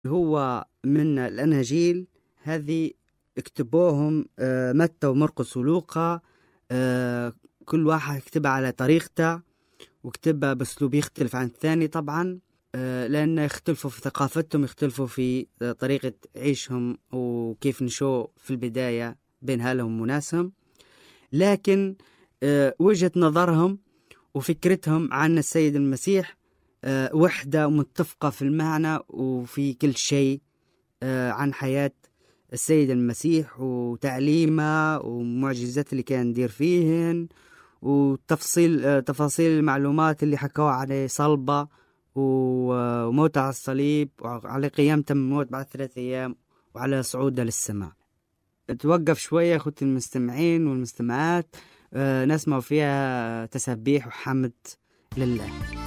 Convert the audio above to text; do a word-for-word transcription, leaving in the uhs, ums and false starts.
هو من الأناجيل هذه اكتبوهم آه، متى ومرقس ولوقا. آه، كل واحد يكتبها على طريقته وكتبها بأسلوب يختلف عن الثاني طبعا، آه، لأن يختلفوا في ثقافتهم، يختلفوا في آه، طريقة عيشهم وكيف نشوا في البداية بين هالهم وناسهم. لكن آه، وجهة نظرهم وفكرتهم عن السيد المسيح آه، وحدة ومتفقة في المعنى وفي كل شيء آه، عن حياة السيد المسيح وتعليمه ومعجزات اللي كان يدير فيهن، وتفصيل آه، تفاصيل المعلومات اللي حكوها عليه صلبة و- وموته على الصليب وعلى قيامته من الموت بعد ثلاثة أيام وعلى صعوده للسماء. توقف شوية أخوتي المستمعين والمستمعات، آه، نسمع فيها تسبيح وحمد لله.